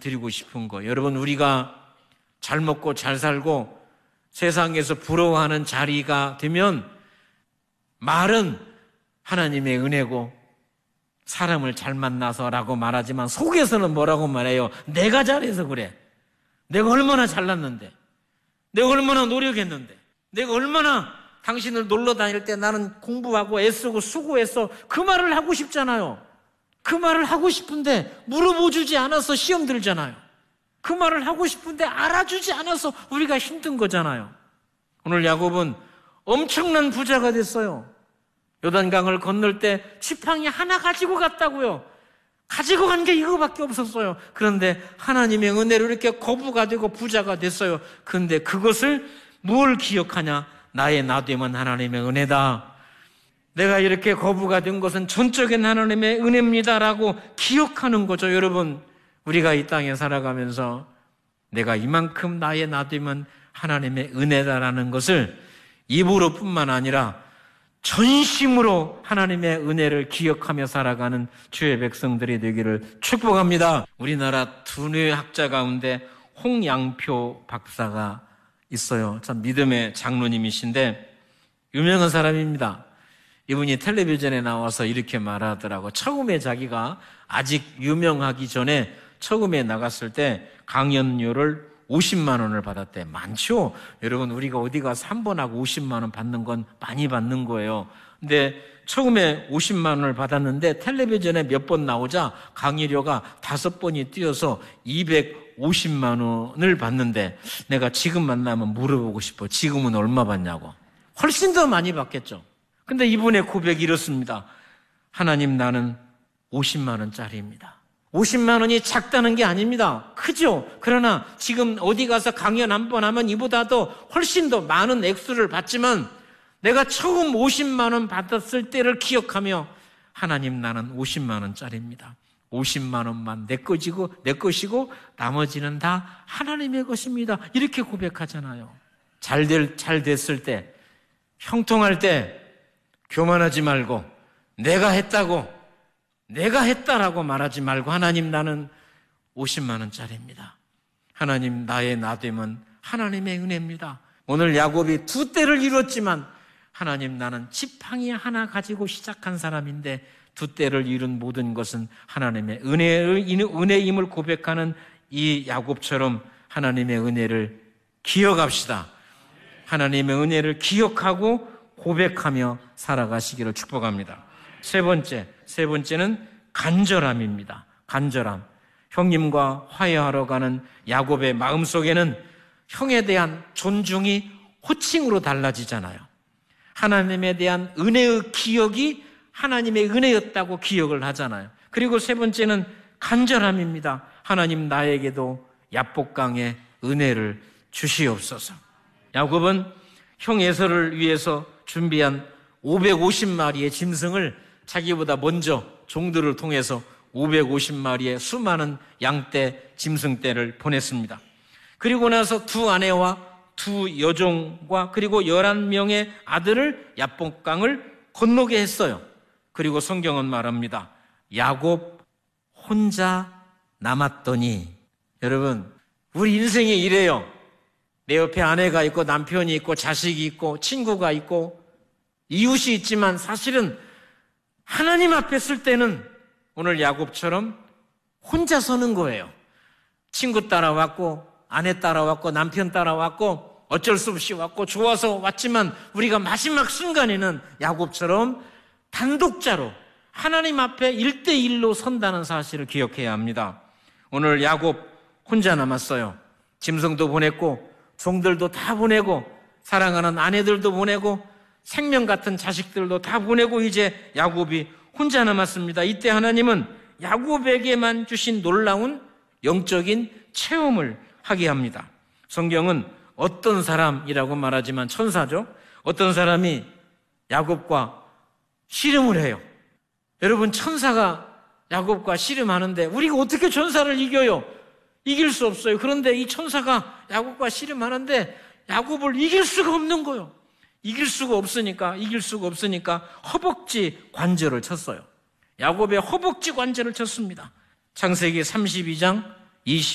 드리고 싶은 거, 여러분, 우리가 잘 먹고 잘 살고 세상에서 부러워하는 자리가 되면 말은 하나님의 은혜고 사람을 잘 만나서라고 말하지만 속에서는 뭐라고 말해요? 내가 잘해서 그래. 내가 얼마나 잘났는데, 내가 얼마나 노력했는데, 내가 얼마나 당신을 놀러 다닐 때 나는 공부하고 애쓰고 수고해서, 그 말을 하고 싶잖아요. 그 말을 하고 싶은데 물어보주지 않아서 시험 들잖아요. 그 말을 하고 싶은데 알아주지 않아서 우리가 힘든 거잖아요. 오늘 야곱은 엄청난 부자가 됐어요. 요단강을 건널 때 지팡이 하나 가지고 갔다고요. 가지고 간 게 이거밖에 없었어요. 그런데 하나님의 은혜로 이렇게 거부가 되고 부자가 됐어요. 그런데 그것을 뭘 기억하냐? 나의 나됨은 하나님의 은혜다. 내가 이렇게 거부가 된 것은 전적인 하나님의 은혜입니다라고 기억하는 거죠. 여러분, 우리가 이 땅에 살아가면서 내가 이만큼 나의 나됨은 하나님의 은혜다라는 것을 입으로뿐만 아니라 전심으로 하나님의 은혜를 기억하며 살아가는 주의 백성들이 되기를 축복합니다. 우리나라 두뇌 학자 가운데 홍양표 박사가 있어요. 참 믿음의 장로님이신데 유명한 사람입니다. 이분이 텔레비전에 나와서 이렇게 말하더라고. 처음에 자기가 아직 유명하기 전에 처음에 나갔을 때 강연료를 50만 원을 받았대. 많죠? 여러분, 우리가 어디 가서 한 번 하고 50만 원 받는 건 많이 받는 거예요. 근데 처음에 50만 원을 받았는데 텔레비전에 몇 번 나오자 강의료가 5번이 뛰어서 250만 원을 받는데, 내가 지금 만나면 물어보고 싶어. 지금은 얼마 받냐고. 훨씬 더 많이 받겠죠. 근데 이분의 고백이 이렇습니다. 하나님, 나는 50만 원짜리입니다. 50만 원이 작다는 게 아닙니다. 크죠? 그러나 지금 어디 가서 강연 한 번 하면 이보다도 훨씬 더 많은 액수를 받지만 내가 처음 50만 원 받았을 때를 기억하며 하나님, 나는 50만 원짜리입니다. 50만 원만 내 것이고 나머지는 다 하나님의 것입니다. 이렇게 고백하잖아요. 잘 됐을 때, 형통할 때 교만하지 말고 내가 했다라고 말하지 말고 하나님, 나는 50만 원짜리입니다. 하나님, 나의 나됨은 하나님의 은혜입니다. 오늘 야곱이 2대를 이뤘지만 하나님, 나는 지팡이 하나 가지고 시작한 사람인데 2대를 이룬 모든 것은 하나님의 은혜임을 고백하는 이 야곱처럼 하나님의 은혜를 기억합시다. 하나님의 은혜를 기억하고 고백하며 살아가시기를 축복합니다. 세 번째는 간절함입니다. 간절함. 형님과 화해하러 가는 야곱의 마음속에는 형에 대한 존중이 호칭으로 달라지잖아요. 하나님에 대한 은혜의 기억이 하나님의 은혜였다고 기억을 하잖아요. 그리고 세 번째는 간절함입니다. 하나님, 나에게도 야복강의 은혜를 주시옵소서. 야곱은 형 에서를 위해서 준비한 550마리의 짐승을 자기보다 먼저 종들을 통해서 550마리의 수많은 양떼, 짐승떼를 보냈습니다. 그리고 나서 2 아내와 2 여종과 그리고 11명의 아들을 야복강을 건너게 했어요. 그리고 성경은 말합니다. 야곱 혼자 남았더니. 여러분, 우리 인생이 이래요. 내 옆에 아내가 있고 남편이 있고 자식이 있고 친구가 있고 이웃이 있지만 사실은 하나님 앞에 쓸 때는 오늘 야곱처럼 혼자 서는 거예요. 친구 따라왔고 아내 따라왔고 남편 따라왔고 어쩔 수 없이 왔고 좋아서 왔지만 우리가 마지막 순간에는 야곱처럼 단독자로 하나님 앞에 1대1로 선다는 사실을 기억해야 합니다. 오늘 야곱 혼자 남았어요. 짐승도 보냈고 종들도 다 보내고 사랑하는 아내들도 보내고 생명 같은 자식들도 다 보내고 이제 야곱이 혼자 남았습니다. 이때 하나님은 야곱에게만 주신 놀라운 영적인 체험을 하게 합니다. 성경은 어떤 사람이라고 말하지만 천사죠. 어떤 사람이 야곱과 씨름을 해요. 여러분, 천사가 야곱과 씨름하는데 우리가 어떻게 천사를 이겨요? 이길 수 없어요. 그런데 이 천사가 야곱과 씨름하는데 야곱을 이길 수가 없는 거예요. 이길 수가 없으니까 허벅지 관절을 쳤어요. 야곱의 허벅지 관절을 쳤습니다. 창세기 32장